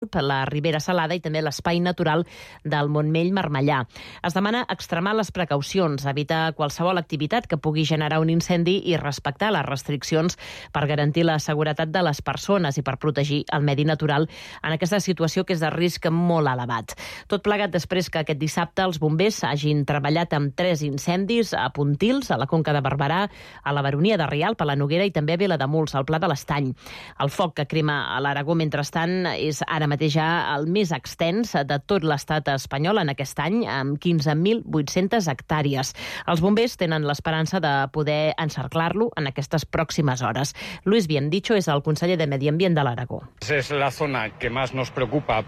Rialp, la Ribera Salada i també l'espai natural del Montmell-Marmellà. Es demana extremar les precaucions, evitar qualsevol activitat que pugui generar un incendi i respectar les restriccions per garantir la seguretat de les persones i per protegir el medi natural en aquesta situació que és de risc molt elevat. Tot plegat després que aquest dissabte els bombers hagin treballat amb 3 incendis a Pontils, a la Conca de Barberà, a la Baronia de Rialp, a la Noguera i també a Vilademuls, al Pla de l'Estany. El foc que crema a l'Aragó, mentrestant, és ara mateix ja el més extens de tot l'estat espanyol en aquest any, amb 15.800 hectàrees. Els bombers tenen l'esperança de poder encerclar-lo en aquestes pròximes hores. Luis Biendicho és el conseller de Medi Ambient de l'Aragó. Es la zona que más nos preocupa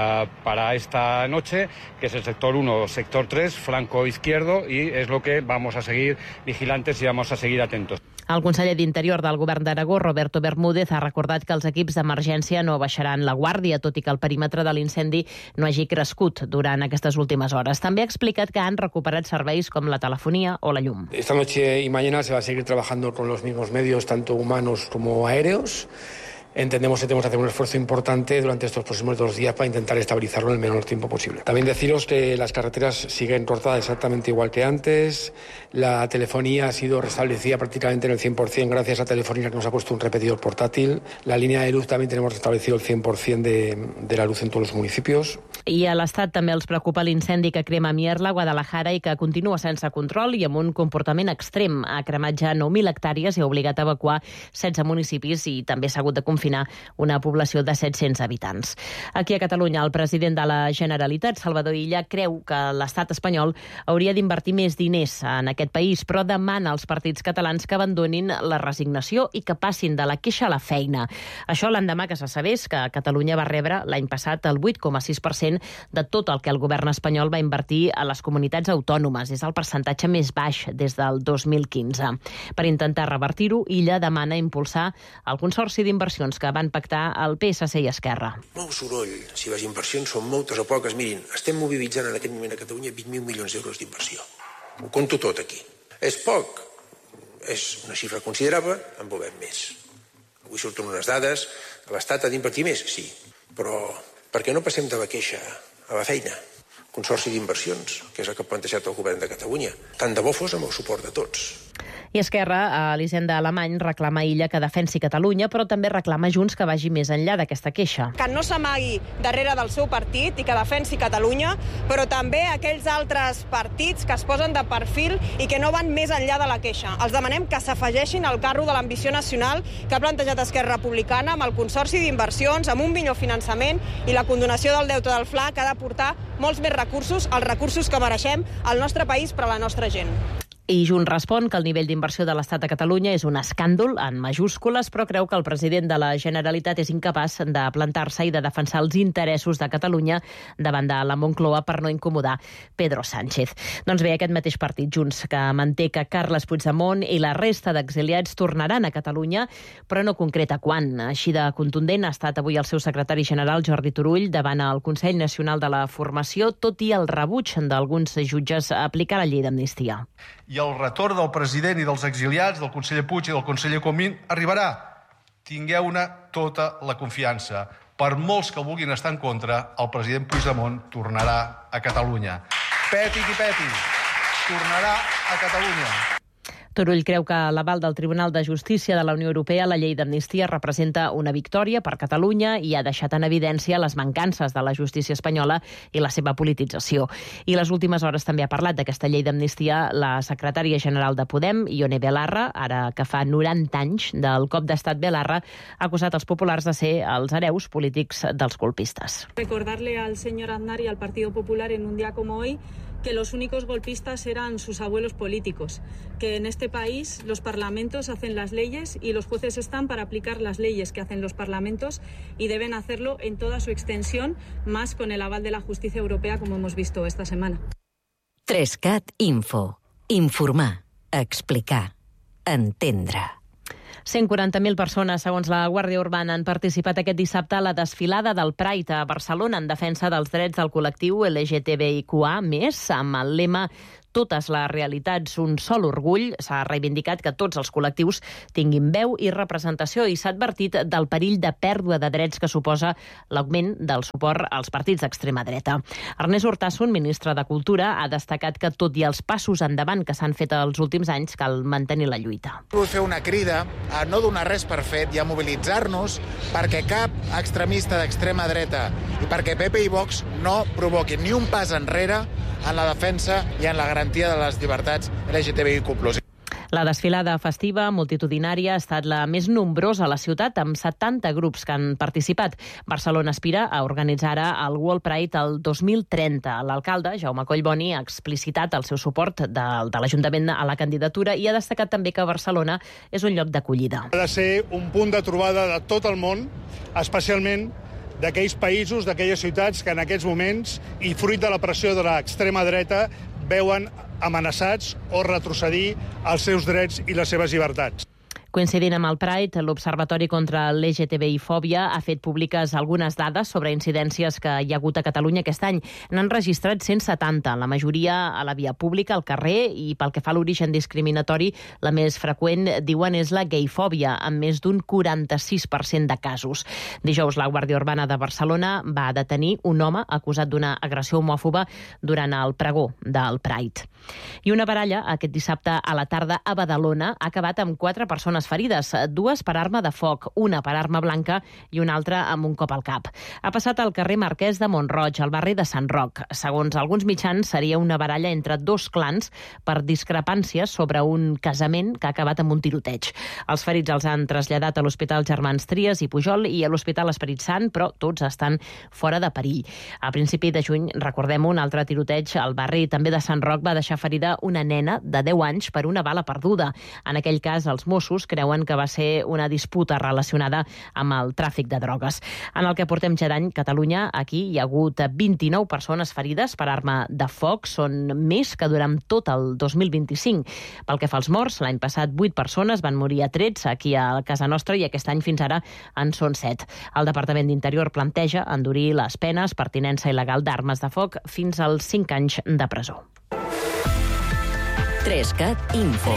para esta noche, que es el sector 1, sector 3, flanco izquierdo, y es lo que vamos a seguir vigilantes y vamos a seguir atentos. El conseller d'Interior del Govern d'Aragó, Roberto Bermúdez, ha recordat que els equips d'emergència no baixaran la guàrdia, tot i que el perímetre de l'incendi no hagi crescut durant aquestes últimes hores. També ha explicat que han recuperat serveis com la telefonia o la llum. Esta noche y mañana se va a seguir trabajando con los mismos medios, tanto humanos como aéreos. Entendemos que tenemos que hacer un esfuerzo importante durante estos próximos 2 días para intentar estabilizarlo en el menor tiempo posible. También deciros que las carreteras siguen cortadas exactamente igual que antes. La telefonía ha sido restablecida prácticamente en el 100% gracias a Telefónica, que nos ha puesto un repetidor portátil. La línea de luz también tenemos restablecido el 100% de la luz en todos los municipios. I a l'Estat també els preocupa l'incendi que crema Mierla, Guadalajara, i que continua sense control i amb un comportament extrem. Ha cremat ja 9.000 hectàrees i ha obligat a evacuar 16 municipis i també s'ha hagut de confinar una població de 700 habitants. Aquí a Catalunya, el president de la Generalitat, Salvador Illa, creu que l'estat espanyol hauria d'invertir més diners en aquest país, però demana als partits catalans que abandonin la resignació i que passin de la queixa a la feina. Això l'endemà que se sabés que Catalunya va rebre l'any passat el 8,6% de tot el que el govern espanyol va invertir a les comunitats autònomes. És el percentatge més baix des del 2015. Per intentar revertir-ho, Illa demana impulsar el Consorci d'Inversions que van pactar el PSC i Esquerra. Molt soroll, si les inversions són moltes o poques. Mirin, estem mobilitzant en aquest moment a Catalunya 20.000 milions d'euros d'inversió. Ho conto tot aquí. És poc, és una xifra considerable, en volem més. Avui surten unes dades, l'Estat ha d'invertir més, sí, però per què no passem de la queixa a la feina? Consorci d'Inversions, que és el que ha plantejat el govern de Catalunya. Tant de bo fos amb el suport de tots. I Esquerra, a l'Hisenda Alemany, reclama a Illa que defensi Catalunya, però també reclama Junts que vagi més enllà d'aquesta queixa. Que no s'amagui darrere del seu partit i que defensi Catalunya, però també aquells altres partits que es posen de perfil i que no van més enllà de la queixa. Els demanem que s'afegeixin al carro de l'ambició nacional que ha plantejat Esquerra Republicana amb el Consorci d'Inversions, amb un millor finançament i la condonació del deute del FLA, que ha de portar molts més recursos, els recursos que mereixem al nostre país per a la nostra gent. I Junts respon que el nivell d'inversió de l'Estat a Catalunya és un escàndol, en majúscules, però creu que el president de la Generalitat és incapaç de plantar-se i de defensar els interessos de Catalunya davant de la Moncloa per no incomodar Pedro Sánchez. Doncs bé, aquest mateix partit, Junts, que manté que Carles Puigdemont i la resta d'exiliats tornaran a Catalunya, però no concreta quan. Així de contundent ha estat avui el seu secretari general, Jordi Turull, davant el Consell Nacional de la Formació, tot i el rebuig d'alguns jutges a aplicar la llei d'amnistia. I el retorn del president i dels exiliats, del conseller Puig i del conseller Comín, arribarà. Tingueu-ne tota la confiança. Per molts que vulguin estar en contra, el president Puigdemont tornarà a Catalunya. Peti qui peti, tornarà a Catalunya. Turull creu que l'aval del Tribunal de Justícia de la Unió Europea a la llei d'amnistia representa una victòria per Catalunya i ha deixat en evidència les mancances de la justícia espanyola i la seva politització. I les últimes hores també ha parlat d'aquesta llei d'amnistia la secretària general de Podem, Ione Belarra, ara que fa 90 anys del cop d'estat Belarra, ha acusat els populars de ser els hereus polítics dels colpistes. Recordarle al señor Aznar y al Partido Popular en un día como hoy que los únicos golpistas eran sus abuelos políticos, que en este país los parlamentos hacen las leyes y los jueces están para aplicar las leyes que hacen los parlamentos y deben hacerlo en toda su extensión, más con el aval de la justicia europea, como hemos visto esta semana. 3CAT Info. Informar, explicar, entendre. 140.000 persones, segons la Guàrdia Urbana, han participat aquest dissabte a la desfilada del Pride a Barcelona en defensa dels drets del col·lectiu LGTBIQA+, amb el lema totes les realitats un sol orgull. S'ha reivindicat que tots els col·lectius tinguin veu i representació i s'ha advertit del perill de pèrdua de drets que suposa l'augment del suport als partits d'extrema dreta. Ernest Urtasun, ministre de Cultura, ha destacat que tot i els passos endavant que s'han fet els últims anys, cal mantenir la lluita. Vull fer una crida a no donar res per fet i a mobilitzar-nos perquè cap extremista d'extrema dreta i perquè PP i Vox no provoquin ni un pas enrere en la defensa i en la garantia de les llibertats LGTBIQ+. La desfilada festiva multitudinària ha estat la més nombrosa a la ciutat, amb 70 grups que han participat. Barcelona aspira a organitzar ara el World Pride el 2030. L'alcalde, Jaume Collboni, ha explicitat el seu suport de l'Ajuntament a la candidatura i ha destacat també que Barcelona és un lloc d'acollida. Ha de ser un punt de trobada de tot el món, especialment d'aquells països, d'aquelles ciutats que en aquests moments, i fruit de la pressió de l'extrema dreta, veuen amenaçats o retrocedir els seus drets i les seves llibertats. Coincidint amb el Pride, l'Observatori contra l'LGTBI-fòbia ha fet públiques algunes dades sobre incidències que hi ha hagut a Catalunya aquest any. N'han registrat 170, la majoria a la via pública, al carrer, i pel que fa a l'origen discriminatori, la més freqüent, diuen, és la gayfòbia, amb més d'un 46% de casos. Dijous, la Guàrdia Urbana de Barcelona va detenir un home acusat d'una agressió homòfoba durant el pregó del Pride. I una baralla aquest dissabte a la tarda a Badalona ha acabat amb 4 persones ferides, 2 per arma de foc, una per arma blanca i una altra amb un cop al cap. Ha passat al carrer Marquès de Mont-roig, al barri de Sant Roc. Segons alguns mitjans, seria una baralla entre 2 clans per discrepàncies sobre un casament que ha acabat amb un tiroteig. Els ferits els han traslladat a l'Hospital Germans Trias i Pujol i a l'Hospital Esperit Sant, però tots estan fora de perill. A principi de juny, recordem, un altre tiroteig al barri també de Sant Roc va deixar ferida una nena de 10 anys per una bala perduda. En aquell cas, els Mossos creuen que va ser una disputa relacionada amb el tràfic de drogues. En el que portem ja d'any, Catalunya, aquí hi ha hagut 29 persones ferides per arma de foc. Són més que durant tot el 2025. Pel que fa als morts, l'any passat 8 persones van morir a trets aquí a casa nostra i aquest any fins ara en són 7. El Departament d'Interior planteja endurir les penes per tinença il·legal d'armes de foc fins als 5 anys de presó. 3CAT Info.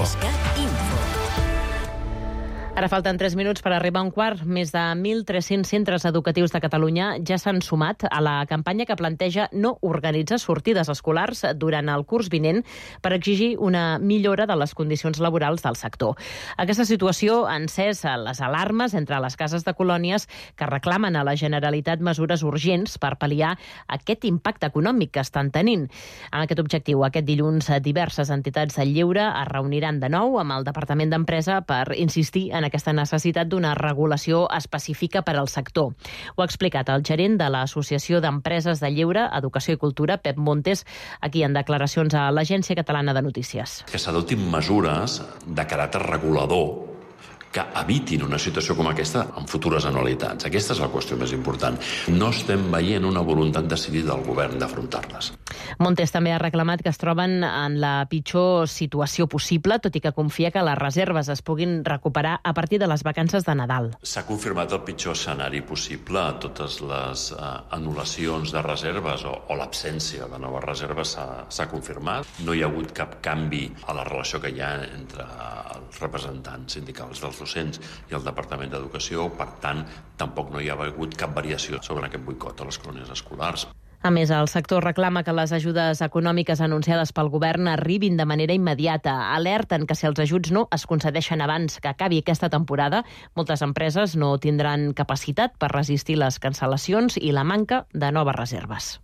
Ara falten 3 minuts per arribar a un quart. Més de 1.300 centres educatius de Catalunya ja s'han sumat a la campanya que planteja no organitzar sortides escolars durant el curs vinent per exigir una millora de les condicions laborals del sector. Aquesta situació ha encès les alarmes entre les cases de colònies que reclamen a la Generalitat mesures urgents per pal·liar aquest impacte econòmic que estan tenint. Amb aquest objectiu, aquest dilluns, diverses entitats del lleure es reuniran de nou amb el Departament d'Empresa per insistir en aquesta necessitat d'una regulació específica per al sector. Ho ha explicat el gerent de l'Associació d'Empreses de Lleure, Educació i Cultura, Pep Montes, aquí en declaracions a l'Agència Catalana de Notícies. Que s'adoptin mesures de caràcter regulador que evitin una situació com aquesta en futures anualitats. Aquesta és la qüestió més important. No estem veient una voluntat decidida del govern d'afrontar-les. Montes també ha reclamat que es troben en la pitjor situació possible, tot i que confia que les reserves es puguin recuperar a partir de les vacances de Nadal. S'ha confirmat el pitjor escenari possible. Totes les anul·lacions de reserves o l'absència de noves reserves s'ha confirmat. No hi ha hagut cap canvi a la relació que hi ha entre els representants sindicals dels docents i el Departament d'Educació. Per tant, tampoc no hi ha hagut cap variació sobre aquest boicot a les colònies escolars. A més, el sector reclama que les ajudes econòmiques anunciades pel govern arribin de manera immediata. Alerten que si els ajuts no es concedeixen abans que acabi aquesta temporada, moltes empreses no tindran capacitat per resistir les cancel·lacions i la manca de noves reserves.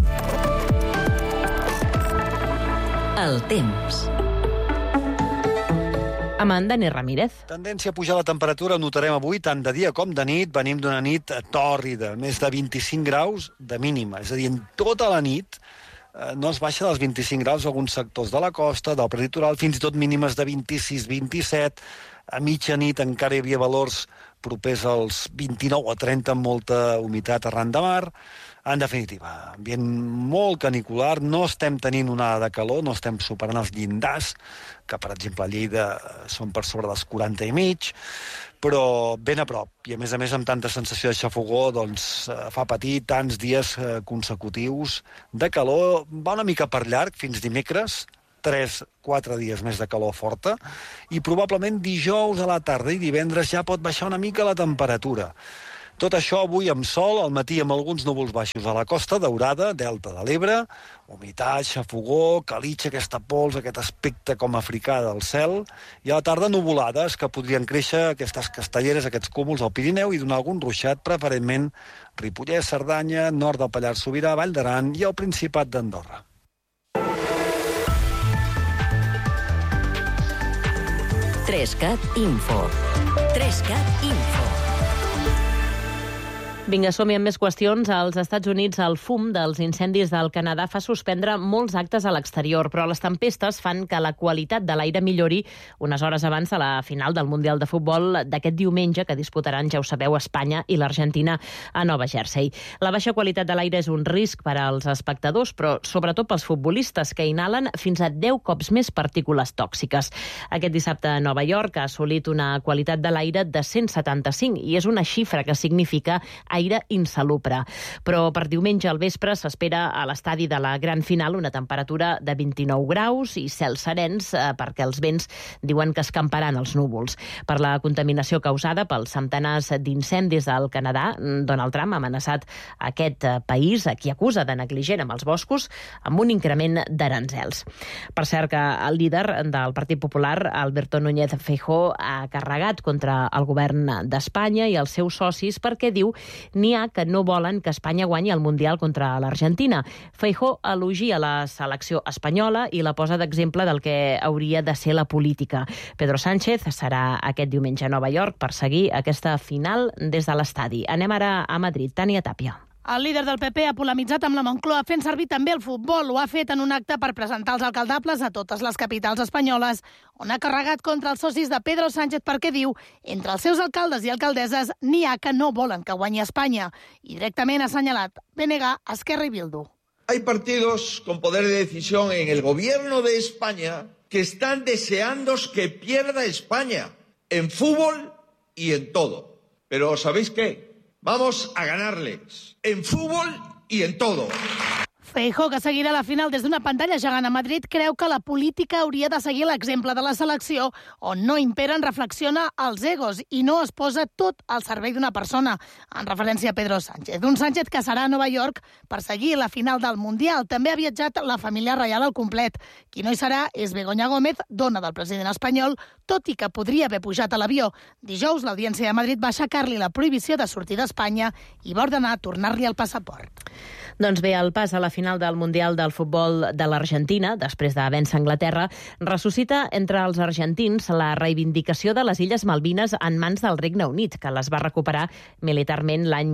El temps. Amb en Dani Ramírez. Tendència a pujar la temperatura notarem avui tant de dia com de nit. Venim d'una nit tòrrida, més de 25 graus de mínima. És a dir, en tota la nit no es baixa dels 25 graus a alguns sectors de la costa, del prelitoral, fins i tot mínimes de 26-27. A mitjanit encara hi havia valors propers als 29 o 30 amb molta humitat arran de mar. En definitiva, ambient molt canicular, no estem tenint onada de calor, no estem superant els llindars, que per exemple a Lleida són per sobre dels 40 i mig, però ben a prop. I a més amb tanta sensació de xafogó, doncs fa patir tants dies consecutius de calor. Va una mica per llarg, fins dimecres, 3-4 dies més de calor forta, i probablement dijous a la tarda i divendres ja pot baixar una mica la temperatura. Tot això avui amb sol, al matí amb alguns núvols baixos a la Costa Daurada, Delta de l'Ebre, humitat, xafogó, calitxa, aquesta pols, aquest aspecte com africà del cel, i a la tarda nuvolades que podrien créixer aquestes castelleres, aquests cúmuls al Pirineu i donar algun ruixat, preferentment Ripollès, Cerdanya, nord del Pallars Sobirà, Vall d'Aran i el Principat d'Andorra. Trescat Info. Trescat Info. Vinga, som-hi amb més qüestions. Als Estats Units, el fum dels incendis del Canadà fa suspendre molts actes a l'exterior, però les tempestes fan que la qualitat de l'aire millori unes hores abans de la final del Mundial de Futbol d'aquest diumenge, que disputaran, ja ho sabeu, Espanya i l'Argentina a Nova Jersey. La baixa qualitat de l'aire és un risc per als espectadors, però sobretot pels futbolistes, que inhalen fins a 10 cops més partícules tòxiques. Aquest dissabte a Nova York ha assolit una qualitat de l'aire de 175, i és una xifra que significa aire insalubre. Però per diumenge al vespre s'espera a l'estadi de la gran final una temperatura de 29 graus i cels serens, perquè els vents diuen que escamparan els núvols. Per la contaminació causada pels centenars d'incendis del Canadà, Donald Trump ha amenaçat aquest país, a qui acusa de negligent amb els boscos, amb un increment d'aranzels. Per cert, que el líder del Partit Popular, Alberto Núñez Feijóo, ha carregat contra el govern d'Espanya i els seus socis perquè diu n'hi ha que no volen que Espanya guanyi el Mundial contra l'Argentina. Feijóo elogia la selecció espanyola i la posa d'exemple del que hauria de ser la política. Pedro Sánchez serà aquest diumenge a Nova York per seguir aquesta final des de l'estadi. Anem ara a Madrid. Tània Tàpia. El líder del PP ha polemitzat amb la Moncloa fent servir també el futbol. Ho ha fet en un acte per presentar els alcaldables a totes les capitals espanyoles, on ha carregat contra els socis de Pedro Sánchez perquè diu entre els seus alcaldes i alcaldesses n'hi ha que no volen que guanyi Espanya. I directament ha assenyalat BNG, Esquerra i Bildu. Hay partidos con poder de decisión en el gobierno de España que están deseando que pierda España en fútbol y en todo. Pero ¿sabéis qué? Vamos a ganarles en fútbol y en todo. Feijóo, que seguirà la final des d'una pantalla gegant a Madrid, creu que la política hauria de seguir l'exemple de la selecció, on no imperen, reflexiona els egos i no es posa tot al servei d'una persona, en referència a Pedro Sánchez. Un Sánchez que serà a Nova York per seguir la final del Mundial. També ha viatjat la família reial al complet. Qui no hi serà és Begoña Gómez, dona del president espanyol, tot i que podria haver pujat a l'avió. Dijous, l'Audiència de Madrid va aixecar-li la prohibició de sortir d'Espanya i va ordenar tornar-li el passaport. Doncs bé, el pas a la final del Mundial del Futbol de l'Argentina, després de vèncer Anglaterra, ressuscita entre els argentins la reivindicació de les Illes Malvines en mans del Regne Unit, que les va recuperar militarment l'any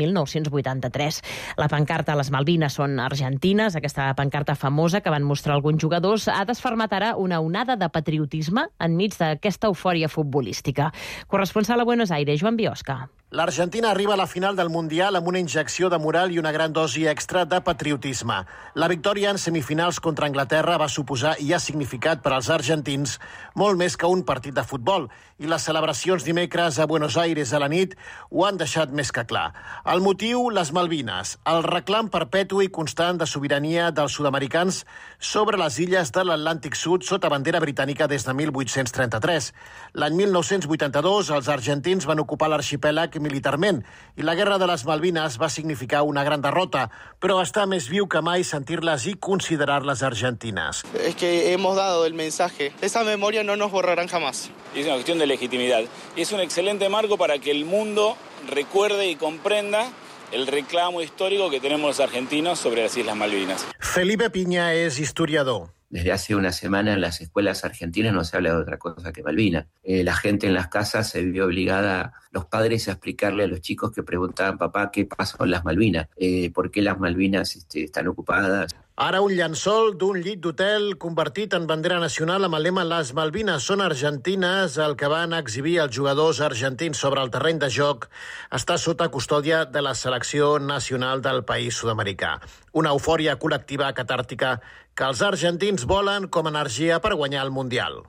1983. La pancarta "Les Malvines són argentines", aquesta pancarta famosa que van mostrar alguns jugadors, ha desfermat ara una onada de patriotisme enmig d'aquesta eufòria futbolística. Corresponsal a Buenos Aires, Joan Biosca. L'Argentina arriba a la final del Mundial amb una injecció de moral i una gran dosi extra de patriotisme. La victòria en semifinals contra Anglaterra va suposar i ha significat per als argentins molt més que un partit de futbol, i les celebracions dimecres a Buenos Aires a la nit ho han deixat més que clar. El motiu, les Malvines, el reclam perpetu i constant de sobirania dels sud-americans sobre les illes de l'Atlàntic Sud sota bandera britànica des de 1833. L'any 1982 els argentins van ocupar l'arxipèlag militarment i la Guerra de les Malvines va significar una gran derrota, però està més viu que mai sentir-les i considerar-les argentines. Es que hemos dado el mensaje. Esa memoria no nos borrarán jamás. Es una cuestión de legitimidad. Es un excelente marco para que el mundo recuerde y comprenda el reclamo histórico que tenemos los argentinos sobre las Islas Malvinas. Felipe Piña es historiador. Desde hace una semana en las escuelas argentinas no se habla de otra cosa que Malvinas. La gente en las casas se vio obligada, los padres, a explicarle a los chicos que preguntaban: papá, ¿qué pasó con las Malvinas? ¿Por qué las Malvinas están ocupadas? Ara un llençol d'un llit d'hotel convertit en bandera nacional amb el lema "Les Malvines són argentines", el que van exhibir els jugadors argentins sobre el terreny de joc, està sota custòdia de la selecció nacional del país sud-americà. Una eufòria col·lectiva catàrtica que els argentins volen com a energia per guanyar el Mundial.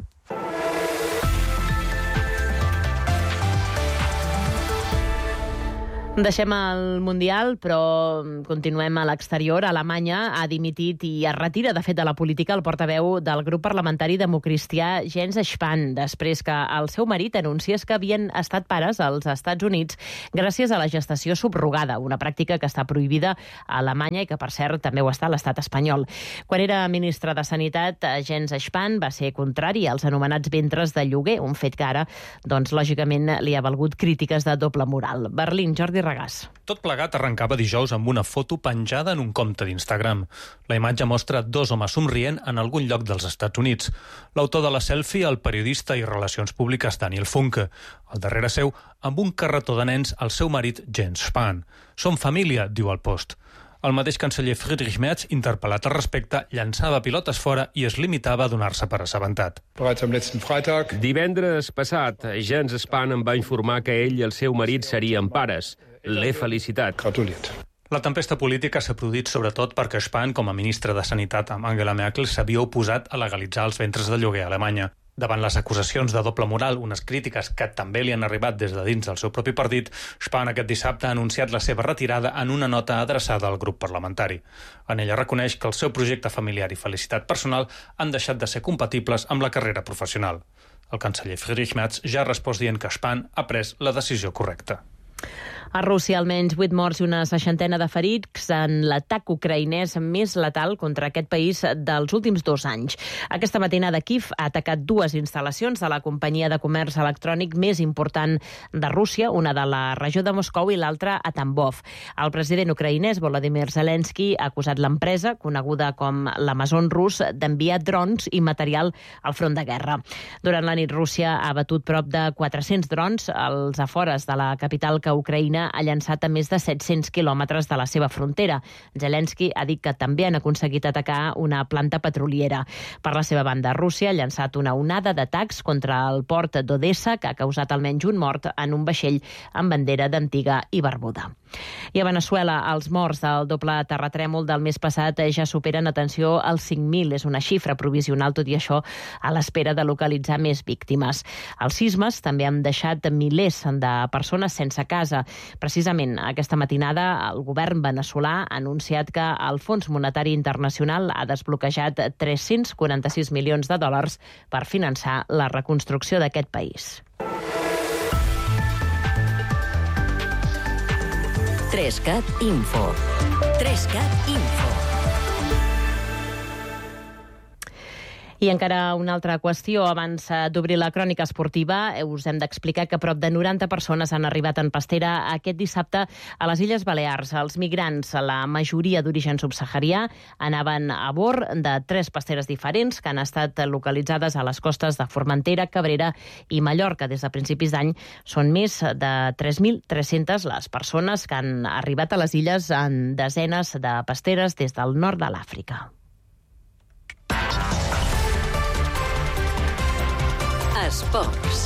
Deixem el Mundial, però continuem a l'exterior. Alemanya ha dimitit i es retira, de fet, de la política el portaveu del grup parlamentari democristià Jens Spahn, després que el seu marit anunciés que havien estat pares als Estats Units gràcies a la gestació subrogada, una pràctica que està prohibida a Alemanya i que, per cert, també ho està a l'estat espanyol. Quan era ministre de Sanitat, Jens Spahn va ser contrari als anomenats ventres de lloguer, un fet que ara, doncs, lògicament, li ha valgut crítiques de doble moral. Berlín, Jordi Regàs. Tot plegat arrencava dijous amb una foto penjada en un compte d'Instagram. La imatge mostra dos homes somrient en algun lloc dels Estats Units. L'autor de la selfie, el periodista i relacions públiques Daniel Funke. Al darrere seu, amb un carretó de nens, el seu marit Jens Spahn. Som família, diu el post. El mateix canceller Friedrich Merz, interpel·lat al respecte, llançava pilotes fora i es limitava a donar-se per assabentat. Divendres passat, Jens Spahn em va informar que ell i el seu marit serien pares. L'he felicitat. La tempesta política s'ha produït sobretot perquè Spahn, com a ministre de Sanitat amb Angela Merkel, s'havia oposat a legalitzar els ventres de lloguer a Alemanya. Davant les acusacions de doble moral, unes crítiques que també li han arribat des de dins del seu propi partit, Spahn aquest dissabte ha anunciat la seva retirada en una nota adreçada al grup parlamentari. En ella reconeix que el seu projecte familiar i felicitat personal han deixat de ser compatibles amb la carrera professional. El canceller Friedrich Merz ja ha respost dient que Spahn ha pres la decisió correcta. A Rússia, almenys 8 morts i una 60 de ferits en l'atac ucraïnès més letal contra aquest país dels últims 2 anys. Aquesta matinada Kiev ha atacat 2 instal·lacions de la companyia de comerç electrònic més important de Rússia, una de la regió de Moscou i l'altra a Tambov. El president ucraïnès Volodymyr Zelensky ha acusat l'empresa, coneguda com l'Amazon rus, d'enviar drons i material al front de guerra. Durant la nit, Rússia ha batut prop de 400 drons als afores de la capital que Ucraïna ha llançat a més de 700 quilòmetres de la seva frontera. Zelensky ha dit que també han aconseguit atacar una planta petroliera. Per la seva banda, Rússia ha llançat una onada d'atacs contra el port d'Odessa que ha causat almenys un mort en un vaixell amb bandera d'Antiga i Barbuda. I a Veneçuela, els morts del doble terratrèmol del mes passat ja superen, atenció, els 5.000. És una xifra provisional, tot i això, a l'espera de localitzar més víctimes. Els sismes també han deixat milers de persones sense casa. Precisament aquesta matinada el govern veneçolà ha anunciat que el Fons Monetari Internacional ha desbloquejat 346 milions de dòlars per finançar la reconstrucció d'aquest país. 3CAT Info. 3CAT Info. I encara una altra qüestió. Abans d'obrir la crònica esportiva, us hem d'explicar que prop de 90 persones han arribat en pastera aquest dissabte a les Illes Balears. Els migrants, la majoria d'origen subsaharià, anaven a bord de 3 pasteres diferents que han estat localitzades a les costes de Formentera, Cabrera i Mallorca. Des de principis d'any són més de 3.300 les persones que han arribat a les illes en desenes de pasteres des del nord de l'Àfrica. Esports.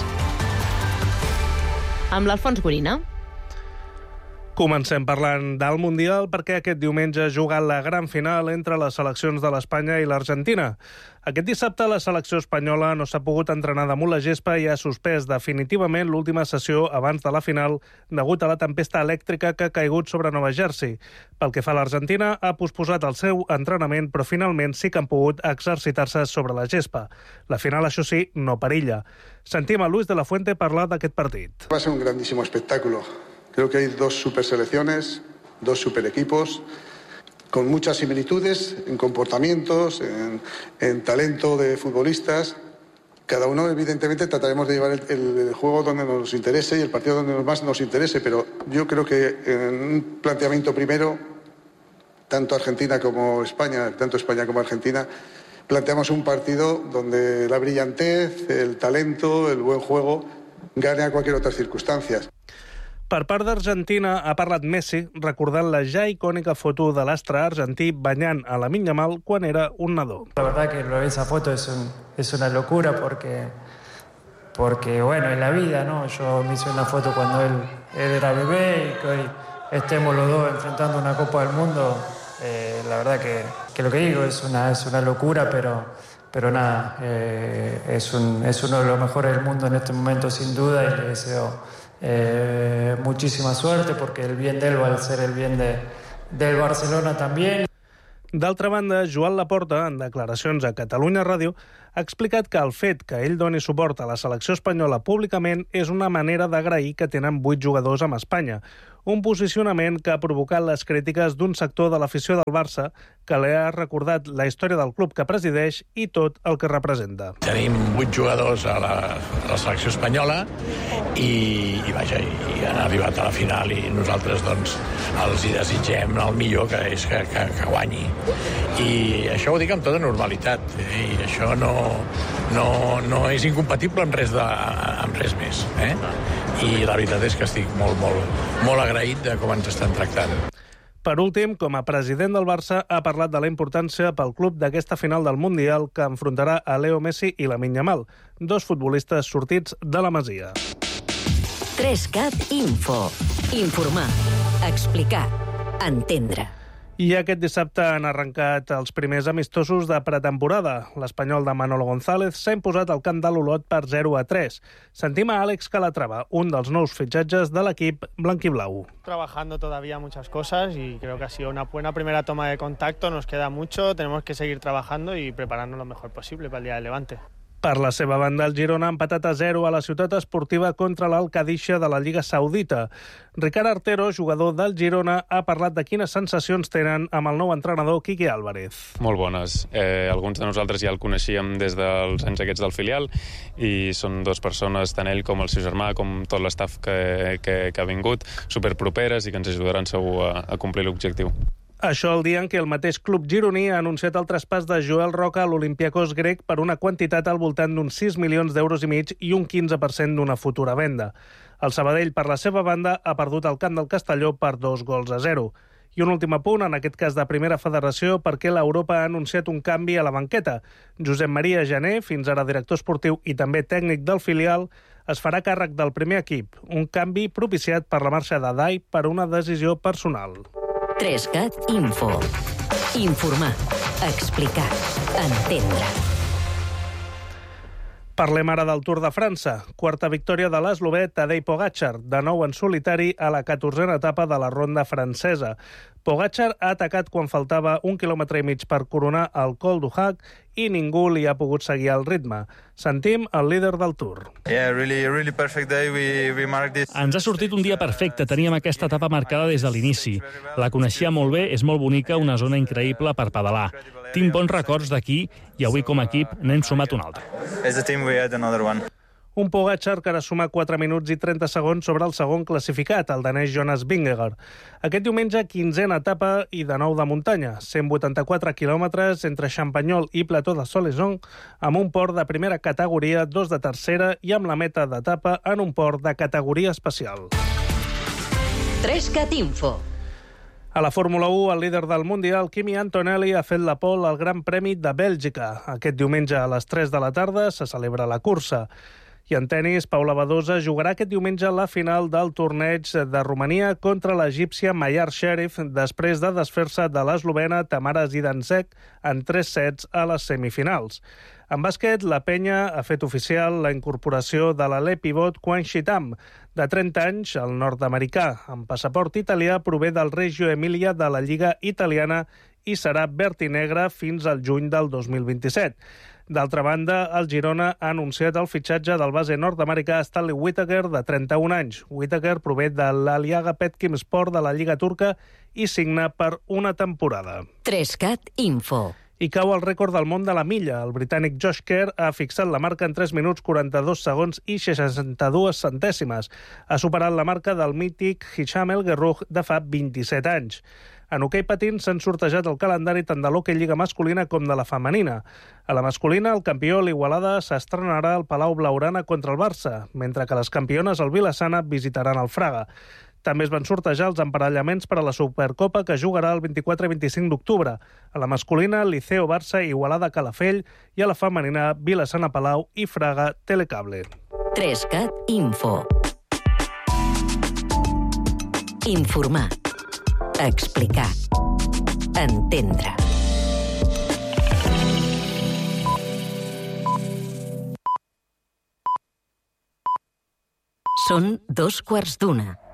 Amb l'Alfons Gorina. Comencem parlant del Mundial perquè aquest diumenge juga la gran final entre les seleccions de l'Espanya i l'Argentina. Aquest dissabte la selecció espanyola no s'ha pogut entrenar damunt la gespa i ha suspès definitivament l'última sessió abans de la final degut a la tempesta elèctrica que ha caigut sobre Nova Jersey. Pel que fa a l'Argentina, ha posposat el seu entrenament, però finalment sí que han pogut exercitar-se sobre la gespa. La final, això sí, no perilla. Sentim a Luis de la Fuente parlar d'aquest partit. Va a ser un grandísimo espectáculo. Creo que hay 2 superselecciones, 2 superequipos, con muchas similitudes en comportamientos, en talento de futbolistas. Cada uno, evidentemente, trataremos de llevar el juego donde nos interese y el partido donde más nos interese, pero yo creo que en un planteamiento primero, tanto Argentina como España, tanto España como Argentina, planteamos un partido donde la brillantez, el talento, el buen juego gane a cualquier otra circunstancia. Per part d'Argentina ha parlat Messi, recordant la ja icònica foto de l'astre argentí banyant a Lamine Yamal quan era un nadó. La verdad que esa foto es una locura porque bueno, en la vida, ¿no? Yo me hice una foto cuando él era bebé y que hoy estemos los dos enfrentando una Copa del Mundo. La verdad que lo que digo es una locura, pero nada, es uno de los mejores del mundo en este momento sin duda y le deseo muchísima suerte porque el bien de él va a ser el bien del Barcelona también. D'altra banda, Joan Laporta, en declaracions a Catalunya Ràdio, ha explicat que el fet que ell doni suport a la selecció espanyola públicament és una manera d'agrair que tenen 8 jugadors amb Espanya, un posicionament que ha provocat les crítiques d'un sector de l'afició del Barça que li ha recordat la història del club que presideix i tot el que representa. Tenim 8 jugadors a la selecció espanyola i han arribat a la final i nosaltres doncs, els hi desitgem el millor, que és que guanyi. I això ho dic amb tota normalitat, i això no és incompatible amb res més. I la veritat és que estic molt agraït de com ens estan tractant. Per últim, com a president del Barça, ha parlat de la importància pel club d'aquesta final del Mundial que enfrontarà a Leo Messi i Lamine Yamal, 2 futbolistes sortits de la Masia. 3CAT Info. Informar, explicar, entendre. I aquest dissabte han arrencat els primers amistosos de pretemporada. L'espanyol de Manolo González s'ha imposat al camp de l'Olot per 0-3. Sentim a Àlex Calatrava, un dels nous fitxatges de l'equip blanquiblau. Trabajando todavía muchas cosas y creo que ha sido una buena primera toma de contacto. Nos queda mucho, tenemos que seguir trabajando y prepararnos lo mejor posible para el día del Levante. Per la seva banda, el Girona ha empatat a 0 a la ciutat esportiva contra l'Al-Qadisha de la Lliga Saudita. Ricard Artero, jugador del Girona, ha parlat de quines sensacions tenen amb el nou entrenador Quique Álvarez. Molt bones. Alguns de nosaltres ja el coneixíem des dels anys aquests del filial i són 2 persones, tant ell com el seu germà, com tot l'estaf que ha vingut, superproperes i que ens ajudaran segur a complir l'objectiu. Això el dia en què el mateix club gironí ha anunciat el traspàs de Joel Roca a l'Olympiakos grec per una quantitat al voltant d'uns 6 milions d'euros i mig i un 15% d'una futura venda. El Sabadell, per la seva banda, ha perdut el camp del Castelló per 2-0. I un últim apunt, en aquest cas de Primera Federació, perquè l'Europa ha anunciat un canvi a la banqueta. Josep Maria Jané, fins ara director esportiu i també tècnic del filial, es farà càrrec del primer equip, un canvi propiciat per la marxa de Dai per una decisió personal. 3CAT Info. Informar, explicar, entendre. Parlem ara del Tour de França. Quarta victòria de l'eslovè Tadej Pogačar, de nou en solitari a la 14a etapa de la ronda francesa. Pogačar ha atacat quan faltava 1,5 quilòmetres per coronar el Col du Hac i ningú li ha pogut seguir el ritme. Sentim el líder del Tour. Really perfect day. We marked this. Ens ha sortit un dia perfecte. Teníem aquesta etapa marcada des de l'inici. La coneixia molt bé, és molt bonica, una zona increïble per pedalar. Tinc bons records d'aquí i avui com a equip n'hem sumat un altre. As a team we had another one. Un Pogačar que ara suma 4 minuts i 30 segons sobre el segon classificat, el danès Jonas Vingegaard. Aquest diumenge, 15a etapa i de nou de muntanya, 184 quilòmetres entre Champagnol i Plateau de Solaison, amb un port de primera categoria, 2 de tercera i amb la meta d'etapa en un port de categoria especial. 3CAT Info. A la Fórmula 1, el líder del Mundial, Kimi Antonelli, ha fet la pole al Gran Premi de Bèlgica. Aquest diumenge a les 3 de la tarda se celebra la cursa. I en tennis, Paula Badosa jugarà aquest diumenge la final del torneig de Romania contra l'egípcia Mayar Sherif després de desfer-se de l'eslovena Tamara Zidansek en 3 sets a les semifinals. En bàsquet, la penya ha fet oficial la incorporació de l'alè pivot Quan Shitam, de 30 anys, el nord-americà, amb passaport italià, prové del Reggio Emilia de la Lliga Italiana i serà verd i negre fins al juny del 2027. D'altra banda, el Girona ha anunciat el fitxatge del base nord-americà Stanley Whittaker, de 31 anys. Whittaker prové de l'Aliaga Petkim Sport de la Lliga Turca i signa per una temporada. 3CAT Info. I cau el rècord del món de la milla. El britànic Josh Kerr ha fixat la marca en 3 minuts 42 segons i 62 centèsimes. Ha superat la marca del mític Hicham El Guerrouj de fa 27 anys. En hoquei patins s'han sortejat el calendari tant de l'hoquei lliga masculina com de la femenina. A la masculina, el campió, l'Igualada, s'estrenarà al Palau Blaugrana contra el Barça, mentre que les campiones, el Vilassana, visitaran el Fraga. També es van sortejar els emparellaments per a la Supercopa que jugarà el 24 i 25 d'octubre. A la masculina, Liceo Barça, Igualada Calafell, i a la femenina, Vilassana Palau i Fraga Telecable. 3CAT Info. Informar. Explicar. Entendre. Són 2:15.